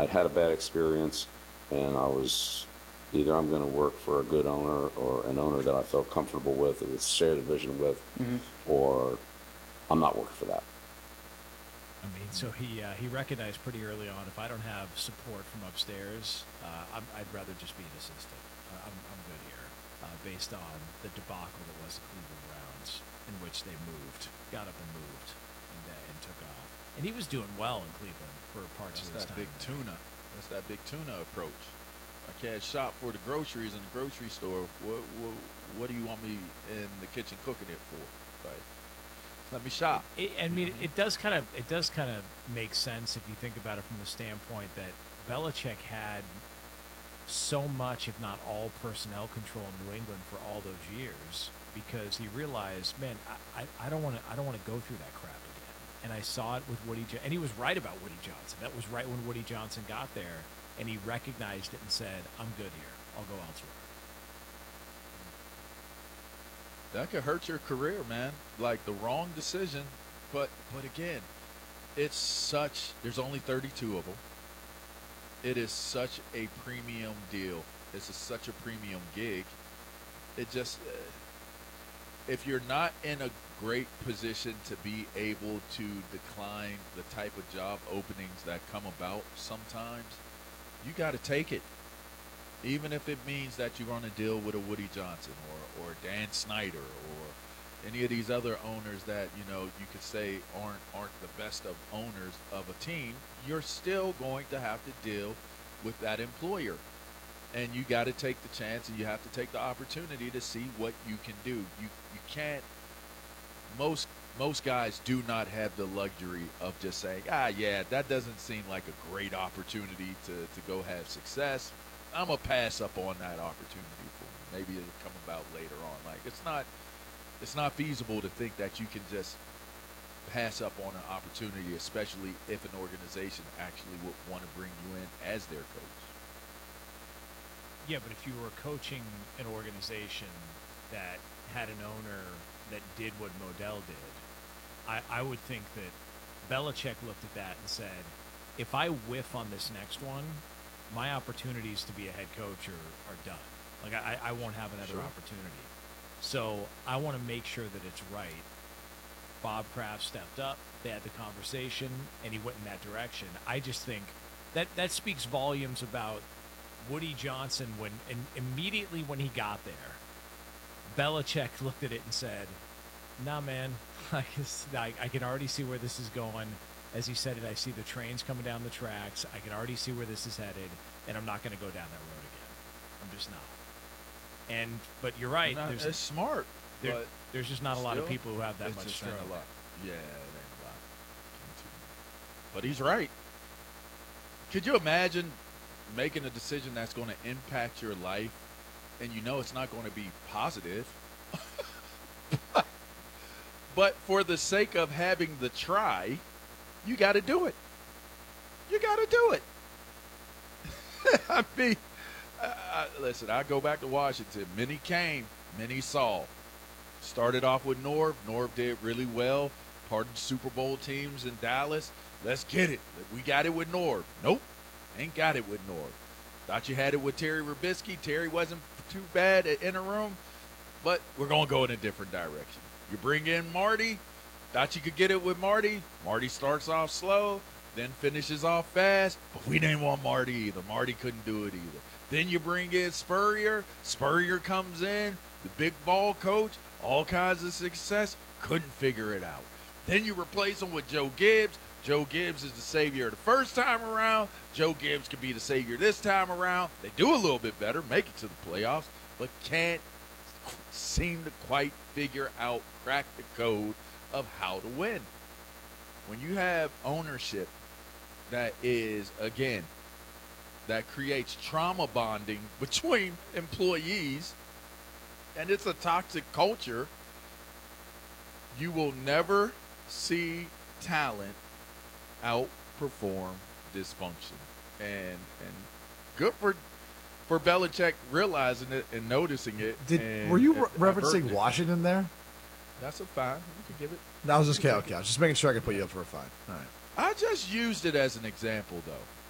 I'd had a bad experience, and I was either I'm going to work for a good owner or an owner that I felt comfortable with, that would share the vision with, or I'm not working for that. I mean, so he recognized pretty early on, if I don't have support from upstairs, I'd rather just be an assistant. I'm good here, based on the debacle that was the Cleveland Browns, in which they got up and moved, and took off. And he was doing well in Cleveland for parts of his time. That's that big tuna approach. I can't shop for the groceries in the grocery store. What do you want me in the kitchen cooking it for? Like, let me shop. It does kind of make sense if you think about it from the standpoint that Belichick had so much, if not all, personnel control in New England for all those years, because he realized, man, I don't want to go through that crap again. And I saw it with Woody Johnson, and he was right about Woody Johnson. That was right when Woody Johnson got there, and he recognized it and said, I'm good here. I'll go elsewhere. That could hurt your career, man. Like the wrong decision. But again, there's only 32 of them. It is such a premium deal. Such a premium gig. It just, if you're not in a great position to be able to decline the type of job openings that come about sometimes, you got to take it. Even if it means that you're going to deal with a Woody Johnson or Dan Snyder or any of these other owners that, you could say aren't the best of owners of a team, you're still going to have to deal with that employer. And you got to take the chance, and you have to take the opportunity to see what you can do. You can't. Most guys do not have the luxury of just saying, yeah, that doesn't seem like a great opportunity to go have success. I'm going to pass up on that opportunity for me. Maybe it'll come about later on. Like, it's not feasible to think that you can just pass up on an opportunity, especially if an organization actually would want to bring you in as their coach. Yeah, but if you were coaching an organization that had an owner that did what Modell did, I would think that Belichick looked at that and said, if I whiff on this next one, my opportunities to be a head coach are done. Like, I won't have another opportunity. So I want to make sure that it's right. Bob Kraft stepped up. They had the conversation, and he went in that direction. I just think that speaks volumes about Woody Johnson immediately when he got there. Belichick looked at it and said, nah, man, I can already see where this is going. As he said it, I see the trains coming down the tracks. I can already see where this is headed, and I'm not going to go down that road again. I'm just not. But you're right. It's smart. There's just not a lot of people who have that much stroke. A lot. Yeah, it ain't a lot. But he's right. Could you imagine making a decision that's going to impact your life, and it's not going to be positive? But for the sake of having the try, you got to do it. You got to do it. I mean, listen, I go back to Washington. Many came, many saw. Started off with Norv. Norv did really well. Part of the Super Bowl teams in Dallas. Let's get it. We got it with Norv. Nope. Ain't got it with Norv. Thought you had it with Terry Rubisky. Terry wasn't too bad at interim, but we're going to go in a different direction. You bring in Marty. Thought you could get it with Marty. Marty starts off slow, then finishes off fast, but we didn't want Marty either. Marty couldn't do it either. Then you bring in Spurrier. Spurrier comes in, the big ball coach, all kinds of success, couldn't figure it out. Then you replace him with Joe Gibbs. Joe Gibbs is the savior the first time around. Joe Gibbs could be the savior this time around. They do a little bit better, make it to the playoffs, but can't seem to quite figure out, crack the code of how to win. When you have ownership that is, again, that creates trauma bonding between employees, and it's a toxic culture, you will never see talent outperform dysfunction. And good for Belichick realizing it and noticing it. Were you referencing Washington there? That's a fine. You can give it. I was just okay. I was just making sure I could put you up for a fine. All right. I just used it as an example, though.